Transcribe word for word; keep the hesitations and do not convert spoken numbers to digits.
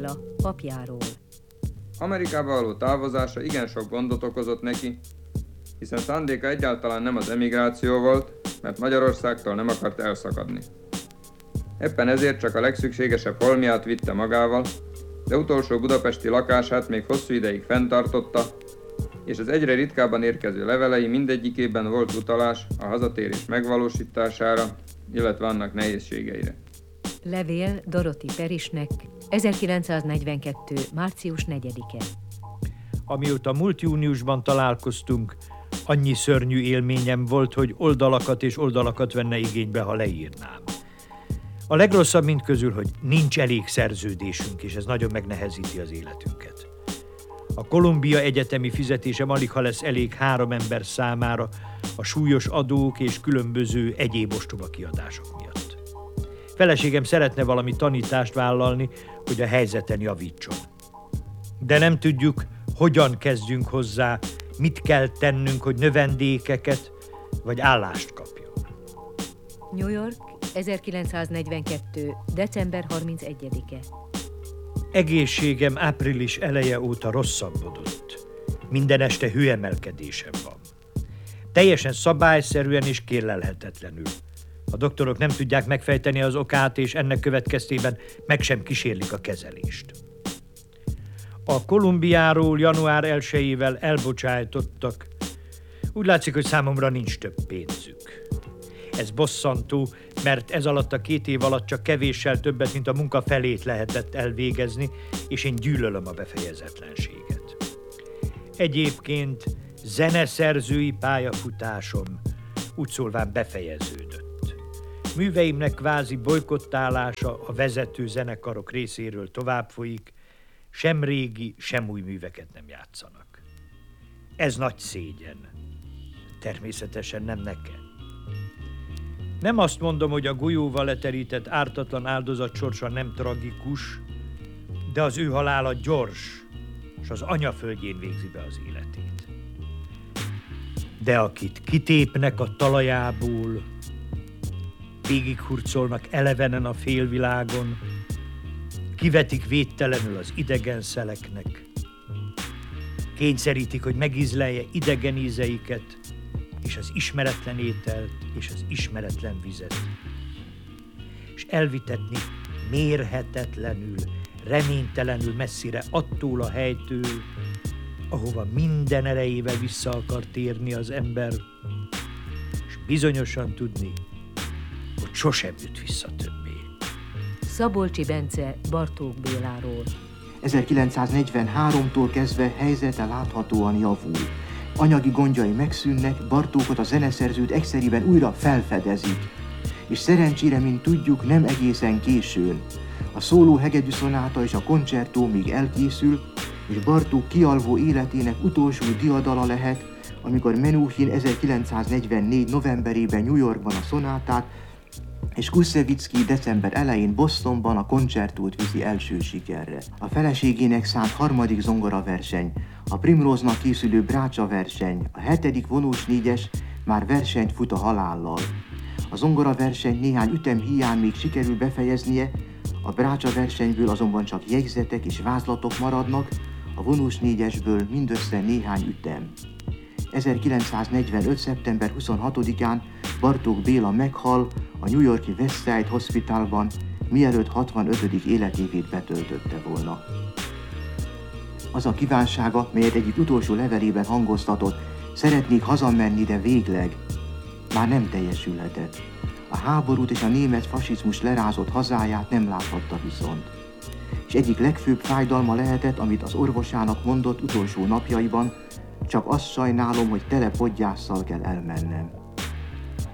Béla, apjáról. Amerikába való távozása igen sok gondot okozott neki, hiszen szándéka egyáltalán nem az emigráció volt, mert Magyarországtól nem akart elszakadni. Éppen ezért csak a legszükségesebb holmiát vitte magával, de utolsó budapesti lakását még hosszú ideig fenntartotta, és az egyre ritkábban érkező levelei mindegyikében volt utalás a hazatérés megvalósítására, illetve annak nehézségeire. Levél Doroti Perisnek, ezerkilencszáznegyvenkettő. március negyedike. Amióta múlt júniusban találkoztunk, annyi szörnyű élményem volt, hogy oldalakat és oldalakat venne igénybe, ha leírnám. A legrosszabb mind közül, hogy nincs elég szerződésünk, és ez nagyon megnehezíti az életünket. A Columbia egyetemi fizetésem aligha lesz elég három ember számára a súlyos adók és különböző egyéb ostoba kiadások miatt. Feleségem szeretne valami tanítást vállalni, hogy a helyzeten javítson. De nem tudjuk, hogyan kezdjünk hozzá, mit kell tennünk, hogy növendékeket vagy állást kapjon. New York, ezerkilencszáznegyvenkettő. december harmincegyedike. Egészségem április eleje óta rosszabbodott. Minden este hőemelkedésem van. Teljesen szabályszerűen és kérlelhetetlenül. A doktorok nem tudják megfejteni az okát, és ennek következtében meg sem kísérlik a kezelést. A Kolumbiáról január elsejével elbocsájtottak. Úgy látszik, hogy számomra nincs több pénzük. Ez bosszantó, mert ez alatt a két év alatt csak kevéssel többet, mint a munka felét lehetett elvégezni, és én gyűlölöm a befejezetlenséget. Egyébként zeneszerzői pályafutásom úgy szólván befejeződött. Műveimnek kvázi bolykottálása a vezető zenekarok részéről tovább folyik, sem régi, sem új műveket nem játszanak. Ez nagy szégyen. Természetesen nem nekem. Nem azt mondom, hogy a golyóval leterített ártatlan áldozat sorsa nem tragikus, de az ő halála gyors, és az anyaföldjén végzi be az életét. De akit kitépnek a talajából, végighurcolnak elevenen a félvilágon, kivetik védtelenül az idegen szeleknek, kényszerítik, hogy megízlelje idegen ízeiket, és az ismeretlen ételt, és az ismeretlen vizet, és elvitetni mérhetetlenül, reménytelenül messzire attól a helytől, ahova minden erejével vissza akar térni az ember, és bizonyosan tudni, hogy sosem jut vissza többé. Szabolcsi Bence Bartók Béláról. ezerkilencszáznegyvenháromtól kezdve helyzete láthatóan javul. Anyagi gondjai megszűnnek, Bartókot a zeneszerzőt egyszerűen újra felfedezik. És szerencsére, mint tudjuk, nem egészen későn. A szóló hegedű szonáta és a koncertó még elkészül, és Bartók kialvó életének utolsó diadala lehet, amikor Menuhin ezerkilencszáznegyvennégy novemberében New Yorkban a szonátát, és Kuszevicki december elején Bostonban a koncertót viszi első sikerre. A feleségének szánt harmadik zongoraverseny, a Primróznak készülő Brácsa verseny, a hetedik vonós négyes már versenyt fut a halállal. A zongoraverseny néhány ütem híján még sikerül befejeznie, a Brácsa versenyből azonban csak jegyzetek és vázlatok maradnak, a vonós négyesből mindössze néhány ütem. ezerkilencszáznegyvenöt. szeptember huszonhatodikán Bartók Béla meghal a New York-i West Side Hospitalban, mielőtt hatvanötödik életévét betöltötte volna. Az a kívánsága, melyet egyik utolsó levelében hangoztatott, szeretnék hazamenni, de végleg, már nem teljesülhetett. A háborút és a német fasizmus lerázott hazáját nem láthatta viszont. És egyik legfőbb fájdalma lehetett, amit az orvosának mondott utolsó napjaiban, csak azt sajnálom, hogy tele podgyásszal kell elmennem.